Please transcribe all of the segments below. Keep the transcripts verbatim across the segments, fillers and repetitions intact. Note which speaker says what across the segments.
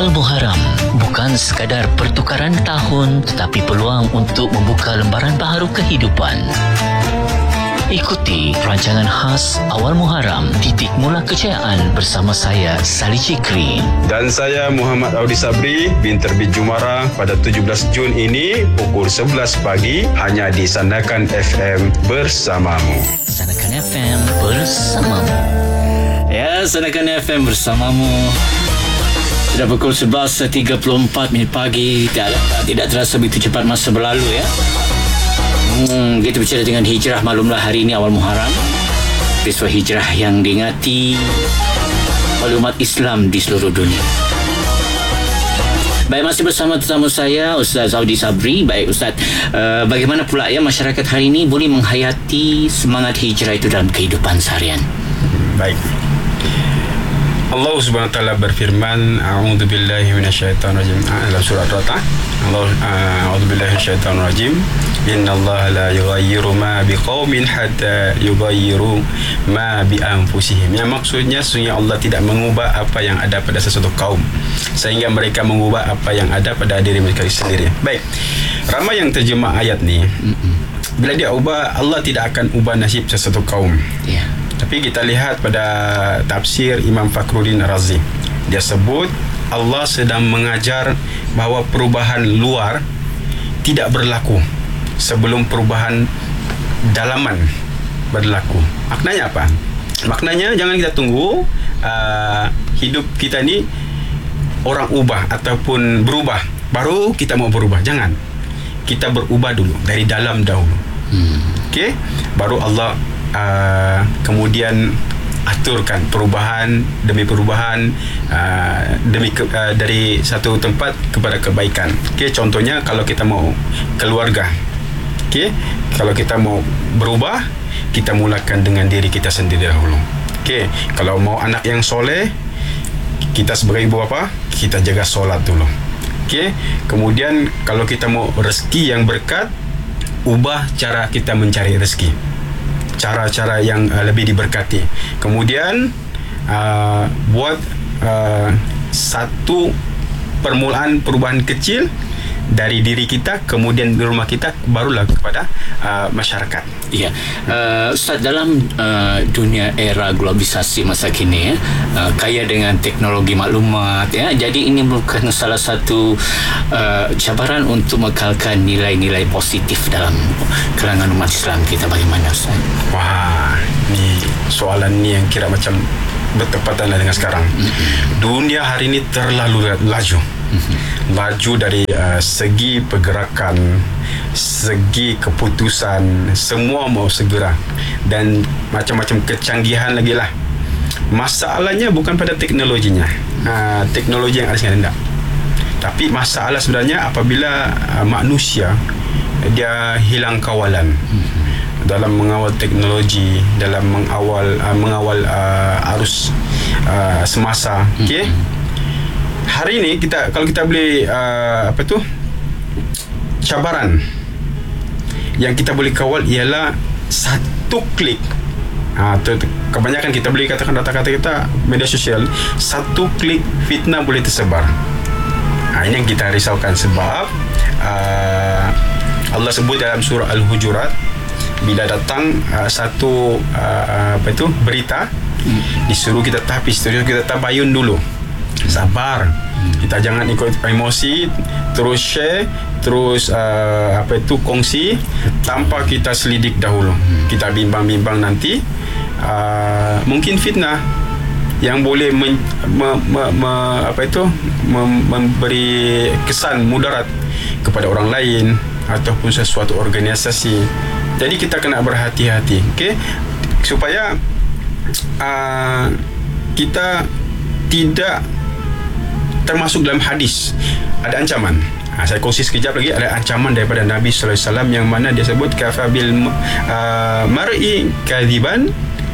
Speaker 1: Awal Muharram bukan sekadar pertukaran tahun, tetapi peluang untuk membuka lembaran baharu kehidupan. Ikuti perancangan khas Awal Muharram, titik mula kejayaan bersama saya, Sali Cikri.
Speaker 2: Dan saya Muhammad Audi Sabri, bin Terbit Jumara pada tujuh belas Jun ini pukul sebelas pagi hanya di Sandakan F M bersamamu.
Speaker 1: Sandakan F M bersamamu.
Speaker 3: Ya, Sandakan F M bersamamu. Sudah pukul sebelas tiga puluh empat minit pagi. Tidak, tidak terasa begitu cepat masa berlalu ya. Hmm, kita bicara dengan hijrah. Maklumlah hari ini awal Muharram, peristiwa hijrah yang diingati oleh umat Islam di seluruh dunia. Baik, masih bersama tetamu saya Ustaz Audi Sabri. Baik Ustaz, uh, bagaimana pula ya masyarakat hari ini boleh menghayati semangat hijrah itu dalam kehidupan seharian?
Speaker 2: Baik, Allah Subhanahu wa taala berfirman, a'udzu billahi minasyaitonir rajim, dalam surah Ar-Ra'd. Allah a'udzu billahi minasyaitonir rajim. Innallaha la yughayyiru ma biqaumin hatta yughayyiru ma bi anfusihim. Yang maksudnya sesungguhnya Allah tidak mengubah apa yang ada pada sesuatu kaum sehingga mereka mengubah apa yang ada pada diri mereka sendiri. Baik, ramai yang terjemah ayat ni, bila dia ubah, Allah tidak akan ubah nasib sesuatu kaum.
Speaker 3: Ya.
Speaker 2: Tapi kita lihat pada tafsir Imam Fakhruddin Razi, dia sebut Allah sedang mengajar bahawa perubahan luar tidak berlaku sebelum perubahan dalaman berlaku. Maknanya apa? Maknanya jangan kita tunggu uh, hidup kita ni orang ubah ataupun berubah baru kita mau berubah. Jangan. Kita berubah dulu dari dalam dahulu. Hmm. Okey? Baru Allah Uh, kemudian aturkan perubahan demi perubahan uh, demi ke, uh, dari satu tempat kepada kebaikan. Okey, contohnya kalau kita mau keluarga. Okey, kalau kita mau berubah, kita mulakan dengan diri kita sendiri dahulu. Okey, kalau mau anak yang soleh, kita sebagai ibu bapa, kita jaga solat dulu. Okey, kemudian kalau kita mau rezeki yang berkat, ubah cara kita mencari rezeki, cara-cara yang uh, lebih diberkati. Kemudian uh, buat uh, satu permulaan perubahan kecil dari diri kita, kemudian di rumah kita, barulah kepada uh, masyarakat.
Speaker 3: Ya, uh, Ustaz, dalam uh, dunia era globalisasi masa kini ya, uh, kaya dengan teknologi maklumat ya, jadi ini merupakan salah satu uh, cabaran untuk mengekalkan nilai-nilai positif dalam kalangan umat Islam kita. Bagaimana Ustaz?
Speaker 2: Wah, ni soalan ni yang kira macam bertepatan dengan sekarang. Mm-hmm. Dunia hari ini terlalu laju. Mm-hmm. Laju dari uh, segi pergerakan, segi keputusan, semua mau segera, dan macam-macam kecanggihan lagi lah. Masalahnya bukan pada teknologinya, uh, teknologi yang ada sekarang, tidak. Tapi masalah sebenarnya apabila uh, manusia dia hilang kawalan mm-hmm. dalam mengawal teknologi, dalam mengawal uh, mengawal uh, arus uh, semasa. Mm-hmm. Okey. Hari ini kita, kalau kita boleh uh, apa tu cabaran yang kita boleh kawal ialah satu klik. Ha, tu, tu, kebanyakan kita boleh katakan kata-kata kita media sosial, satu klik fitnah boleh tersebar. Ha, ini yang kita risaukan sebab uh, Allah sebut dalam surah Al-Hujurat, bila datang uh, satu uh, apa itu berita, hmm. disuruh kita tapis, disuruh kita tabayun dulu. Sabar, kita jangan ikut emosi, terus share, terus uh, apa itu kongsi tanpa kita selidik dahulu. Kita bimbang-bimbang nanti uh, mungkin fitnah yang boleh men, me, me, me, apa itu mem, memberi kesan mudarat kepada orang lain ataupun sesuatu organisasi. Jadi kita kena berhati-hati, okey, supaya uh, kita tidak termasuk dalam hadis ada ancaman. Ha, saya kongsi sekejap lagi. Ada ancaman daripada Nabi sallallahu alaihi wasallam yang mana dia sebut kafabil uh, mar'i kadhiban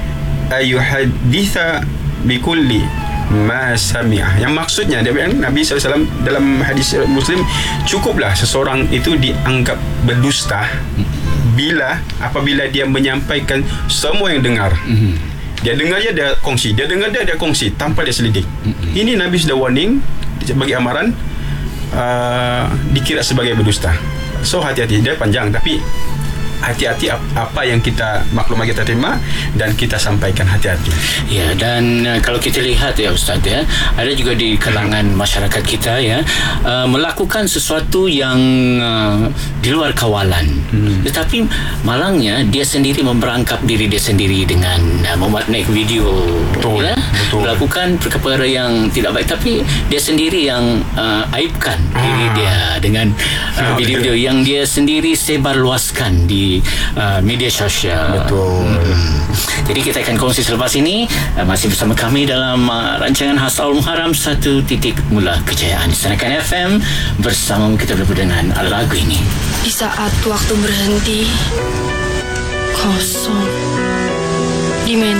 Speaker 2: ayuhaditha bikulli ma sami'ah. Yang maksudnya dia bilang, Nabi sallallahu alaihi wasallam dalam hadis Muslim, cukuplah seseorang itu dianggap berdusta bila apabila dia menyampaikan semua yang dengar. Mm-hmm. Dia dengar dia, dia kongsi. Dia dengar dia, dia kongsi tanpa dia selidik. Mm-hmm. Ini Nabi sudah warning, bagi amaran uh, dikira sebagai berdusta. So hati-hati, dia panjang tapi hati-hati apa yang kita maklumat kita terima dan kita sampaikan, hati-hati.
Speaker 3: Ya, dan uh, kalau kita lihat ya Ustaz ya, ada juga di kalangan masyarakat kita ya uh, melakukan sesuatu yang uh, di luar kawalan. Hmm. Tetapi malangnya dia sendiri memperangkap diri dia sendiri dengan uh, membuat naik video.
Speaker 2: Betul,
Speaker 3: ya,
Speaker 2: betul.
Speaker 3: Melakukan perkara yang tidak baik, tapi dia sendiri yang uh, aibkan ah. diri dia dengan uh, video-video yang dia sendiri sebarluaskan di Uh, media sosial.
Speaker 2: Betul.
Speaker 3: Hmm. Jadi kita akan kongsi selepas ini. uh, Masih bersama kami dalam uh, rancangan khas Tahun Muharram, Satu Titik Mula Kejayaan. Sanakan F M bersama kita bertemu dengan lagu ini.
Speaker 4: Di saat waktu berhenti, kosong, di